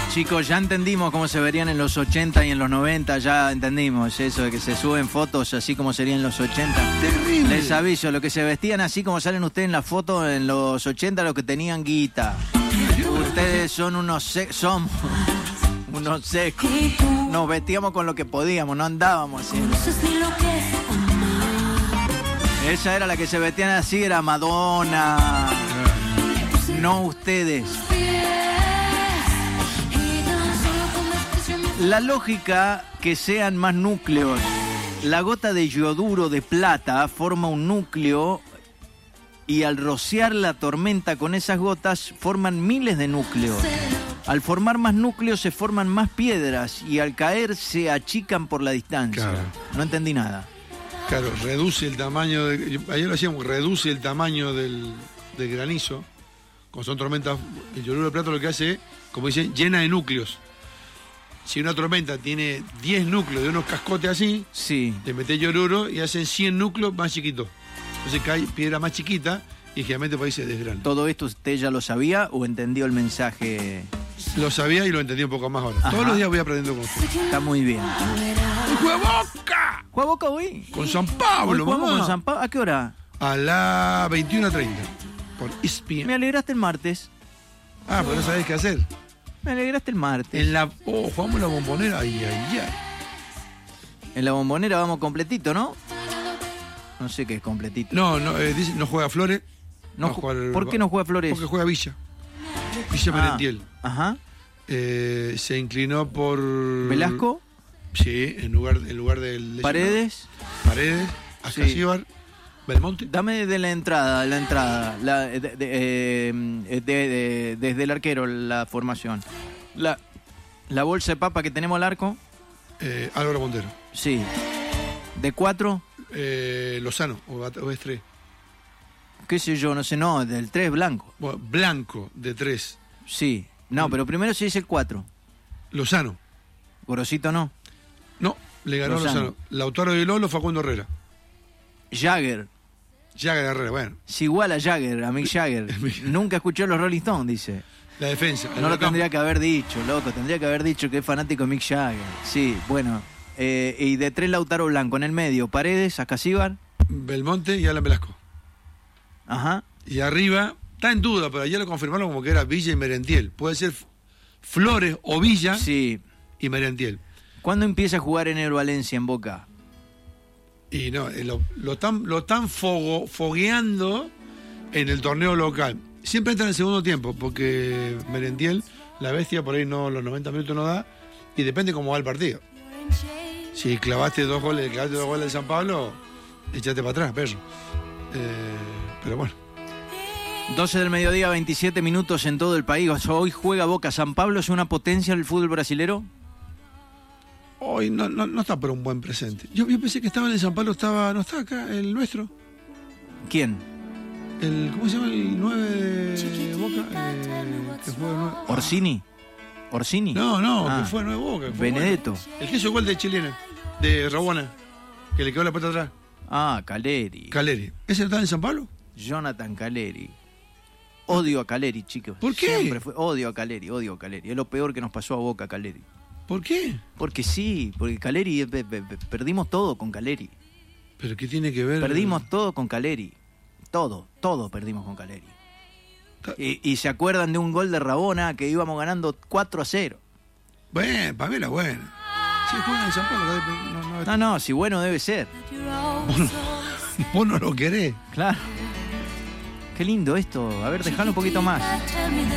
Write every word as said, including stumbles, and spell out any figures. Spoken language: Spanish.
Chicos, ya entendimos cómo se verían en los ochenta y en los noventa, ya entendimos eso de que se suben fotos así como serían en los ochenta. Terrible. Les aviso, lo que se vestían así como salen ustedes en la foto en los ochenta, los que tenían guita. Ustedes son unos se somos unos secos. Nos vestíamos con lo que podíamos, no andábamos así. Esa era la que se vestían así, era Madonna. No ustedes. La lógica que sean más núcleos. La gota de yoduro de plata forma un núcleo y al rociar la tormenta con esas gotas forman miles de núcleos. Al formar más núcleos se forman más piedras y al caer se achican por la distancia. Claro. No entendí nada. Claro, reduce el tamaño, de, yo- ayer lo hacíamos, reduce el tamaño del, del granizo. Cuando son tormentas, el yoduro de plata lo que hace es, como dicen, llena de núcleos. Si una tormenta tiene diez núcleos de unos cascotes así, Sí. le metés yoduro y hacen cien núcleos más chiquitos. Entonces cae piedra más chiquita y generalmente por ahí se desgrana. ¿Todo esto usted ya lo sabía o entendió el mensaje? Lo sabía y lo entendí un poco más ahora. Ajá. Todos los días voy aprendiendo con usted. Está muy bien. ¡Juega Boca! ¿Juega Boca hoy? Con San ¿Hoy Pablo, jugamos mamá. con San Pablo? ¿A qué hora? A la veintiuna treinta. Por E S P Me N. alegraste el martes. Ah, pues no sabés qué hacer. Me alegraste el martes. En la. Oh, jugamos la bombonera. Ay, ay, ay. En la bombonera vamos completito, ¿no? No sé qué es completito. No, no, eh, dice, no juega Flores. No va a ju- jugar el- ¿Por qué no juega Flores? Porque juega Villa. Villa Ah, Merentiel. Ajá. Eh, se inclinó por. Velasco, Sí, en lugar, en lugar del. Paredes. Paredes, Sí. Ascasíbar, Belmonte. Dame de la entrada, la entrada. La, de- de- eh, de- de- desde el arquero, la formación. La, la bolsa de papa que tenemos al arco, Eh, Álvaro Montero. sí. De cuatro, Eh, Lozano, o, o es tres. qué sé yo, no sé, no, del tres blanco. Bueno, Blanco, de tres. Sí. No, pero primero se dice el cuatro. Lozano. Gorosito no. No, le ganó Lozano. Lozano. Lautaro de Lolo, Facundo Herrera. Jagger. Jagger Herrera, bueno. Es igual a Jagger, a Mick Jagger. Nunca escuchó los Rolling Stones, dice. La defensa. No lo Acá. tendría que haber dicho, loco. Tendría que haber dicho que es fanático de Mick Jagger. Sí, bueno. Eh, y de tres Lautaro Blanco. En el medio, Paredes, Ascasíbar. Belmonte y Alan Velasco. Ajá. Y arriba, está en duda, pero ayer lo confirmaron como que era Villa y Merentiel. Puede ser F- Flores o Villa Sí. y Merentiel. ¿Cuándo empieza a jugar Ener Valencia en Boca? Y no, eh, lo, lo están, lo están fogo- fogueando en el torneo local. Siempre entra en el segundo tiempo, porque Merentiel, la bestia, por ahí no los noventa minutos no da, y depende cómo va el partido. Si clavaste dos goles, clavaste dos goles de San Pablo, echate para atrás, perro. Eh, pero bueno. doce del mediodía, veintisiete minutos en todo el país. Hoy juega Boca. ¿San Pablo es una potencia del fútbol brasilero? Hoy no, no, no está por un buen presente. Yo, yo pensé que estaba en el San Pablo, estaba, no está acá, el nuestro. ¿Quién? El, ¿Cómo se llama el nueve de Boca? Eh, que juega el nueve. ¿Orsini? ¿Orsini? No, no, Ah. que fue nueve Boca. que fue Benedetto. bueno. El que hizo gol de chilena, de Rabona, que le quedó la pata atrás. Ah, Caleri. Caleri. ¿Ese está en San Pablo? Jonathan Caleri. Odio a Caleri, chicos. ¿Por qué? Siempre fue. Odio a Caleri, odio a Caleri. Es lo peor que nos pasó a Boca, Caleri. ¿Por qué? Porque sí, porque Caleri, pe- pe- pe- perdimos todo con Caleri. ¿Pero qué tiene que ver? Perdimos todo con Caleri. Todo, todo perdimos con Caleri. Y, y se acuerdan de un gol de Rabona que íbamos ganando cuatro a cero. Bueno, para mí era bueno. Sí, juega en San Pablo. No, no, No, no, si bueno debe ser. vos no lo querés. Claro. Qué lindo esto. A ver, dejalo un poquito más.